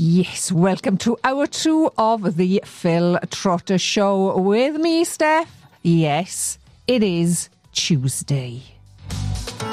Yes, welcome to hour 2 of the Phil Trotter Show with me, Steph. Yes, it is Tuesday.